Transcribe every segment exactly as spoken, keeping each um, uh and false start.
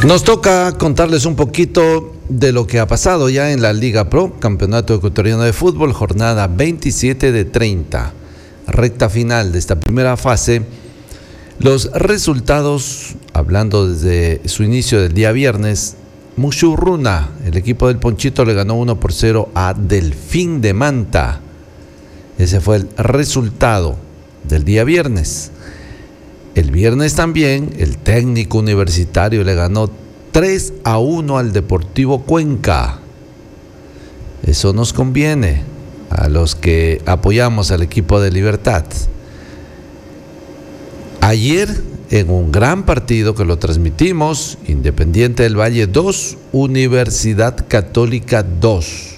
Nos toca contarles un poquito de lo que ha pasado ya en la Liga Pro, Campeonato Ecuatoriano de Fútbol, jornada veintisiete de treinta, recta final de esta primera fase. Los resultados, hablando desde su inicio del día viernes, Mushurruna, el equipo del Ponchito, le ganó uno por cero a Delfín de Manta. Ese fue el resultado del día viernes. El viernes también el Técnico Universitario le ganó tres a uno al Deportivo Cuenca. Eso nos conviene a los que apoyamos al equipo de Libertad. Ayer, en un gran partido que lo transmitimos, Independiente del Valle dos, Universidad Católica dos.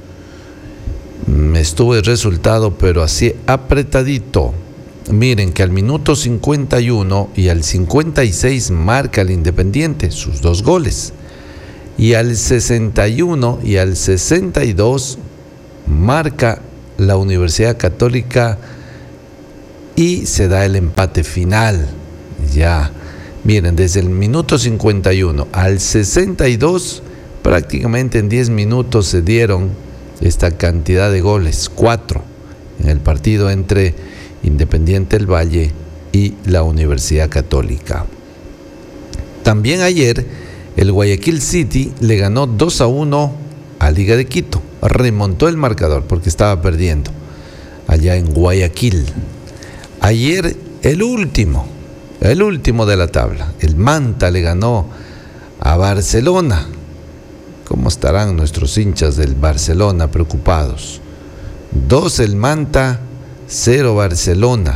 Estuvo el resultado, pero así apretadito. Miren que al minuto cincuenta y uno y al cincuenta y seis marca el Independiente sus dos goles. Y al sesenta y uno y al sesenta y dos marca la Universidad Católica y se da el empate final. Ya, miren, desde el minuto cincuenta y uno al sesenta y dos, prácticamente en diez minutos se dieron esta cantidad de goles, cuatro, en el partido entre Independiente del Valle y la Universidad Católica. También ayer el Guayaquil City le ganó dos a uno a Liga de Quito, remontó el marcador porque estaba perdiendo allá en Guayaquil. Ayer el último, el último de la tabla, el Manta le ganó a Barcelona. ¿Cómo estarán nuestros hinchas del Barcelona preocupados? Dos el Manta, cero Barcelona.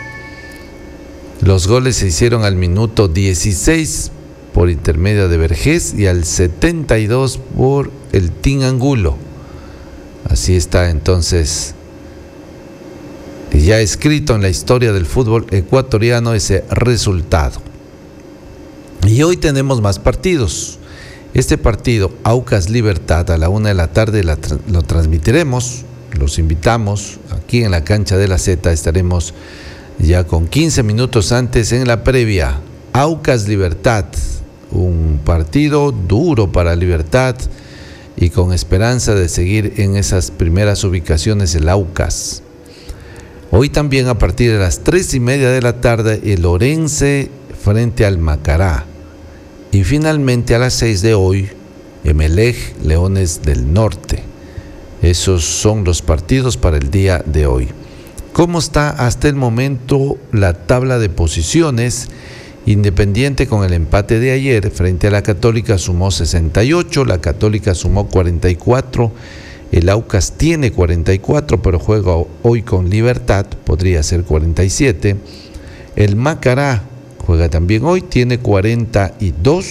Los goles se hicieron al minuto dieciséis por intermedio de Vergés y al setenta y dos por el Team Angulo. Así está entonces ya escrito en la historia del fútbol ecuatoriano ese resultado. Y hoy tenemos más partidos. Este partido, Aucas Libertad, a la una de la tarde la, lo transmitiremos. Los invitamos aquí en la cancha de la Z. Estaremos ya con quince minutos antes en la previa. Aucas Libertad, un partido duro para Libertad y con esperanza de seguir en esas primeras ubicaciones el Aucas. Hoy también a partir de las tres y media de la tarde el Orense frente al Macará. Y finalmente a las seis de hoy, Emelec Leones del Norte. Esos son los partidos para el día de hoy. ¿Cómo está hasta el momento la tabla de posiciones? Independiente, con el empate de ayer frente a la Católica, sumó sesenta y ocho, la Católica sumó cuarenta y cuatro, el Aucas tiene cuarenta y cuatro, pero juega hoy con Libertad, podría ser cuarenta y siete. El Macará juega también hoy, tiene cuarenta y dos,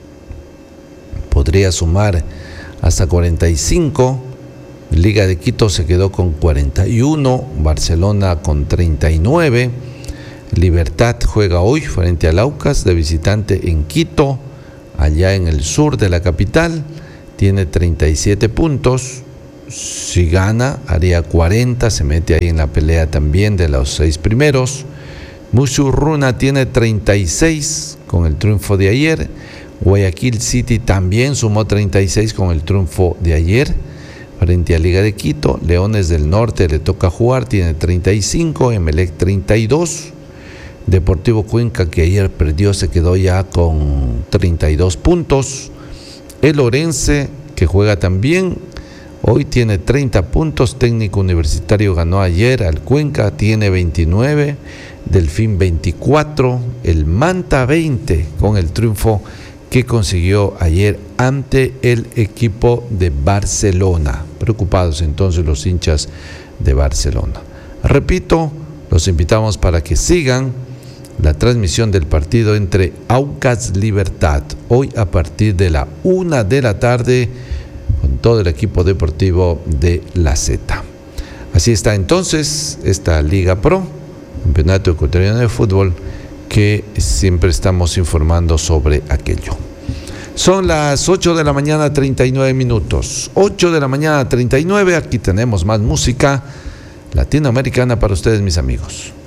podría sumar hasta cuarenta y cinco. Liga de Quito se quedó con cuarenta y uno, Barcelona con treinta y nueve, Libertad juega hoy frente al Aucas de visitante en Quito, allá en el sur de la capital, tiene treinta y siete puntos, si gana haría cuarenta, se mete ahí en la pelea también de los seis primeros. Mushurruna tiene treinta y seis con el triunfo de ayer, Guayaquil City también sumó treinta y seis con el triunfo de ayer frente a Liga de Quito. Leones del Norte le toca jugar, tiene treinta y cinco, Emelec treinta y dos, Deportivo Cuenca, que ayer perdió, se quedó ya con treinta y dos puntos. El Orense, que juega también, hoy tiene treinta puntos. Técnico Universitario ganó ayer al Cuenca, tiene veintinueve, Delfín veinticuatro, el Manta veinte con el triunfo que consiguió ayer ante el equipo de Barcelona. Preocupados entonces los hinchas de Barcelona. Repito, los invitamos para que sigan la transmisión del partido entre Aucas Libertad, hoy a partir de la una de la tarde, con todo el equipo deportivo de la Z. Así está entonces esta Liga Pro, Campeonato Ecuatoriano de Fútbol, que siempre estamos informando sobre aquello. Son las ocho de la mañana, treinta y nueve minutos. ocho de la mañana, treinta y nueve. Aquí tenemos más música latinoamericana para ustedes, mis amigos.